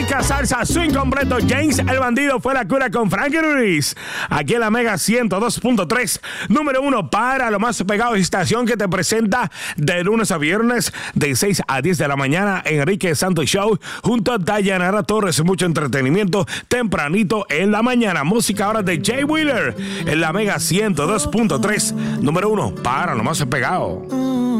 música, salsa, swing completo. James el Bandido fue la cura con Frankie Ruiz. Aquí en la Mega 102.3, número 1 para lo más pegado, estación que te presenta de lunes a viernes de 6 a 10 de la mañana. Enrique Santos Show junto a Dayanara Torres. Mucho entretenimiento tempranito en la mañana. Música ahora de Jay Wheeler en la Mega 102.3, número 1 para lo más pegado.